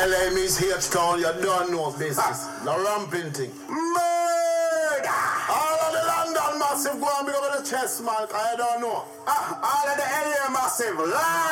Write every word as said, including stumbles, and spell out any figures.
L A means H-Town, you don't know business. The ramping thing. Murder! All of the London massive go and big up the chest, man, I don't know. Ah, all of the L A massive,